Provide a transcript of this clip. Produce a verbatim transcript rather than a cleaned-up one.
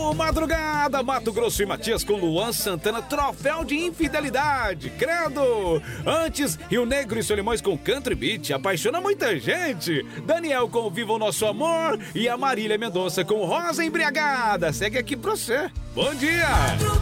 No Madrugada, Mato Grosso e Matias com Luan Santana, troféu de infidelidade, credo. Antes, Rio Negro e Solimões com Country Beat, apaixona muita gente. Daniel com Viva o Nosso Amor e a Marília Mendonça com Rosa Embriagada. Segue aqui pra você. Bom dia.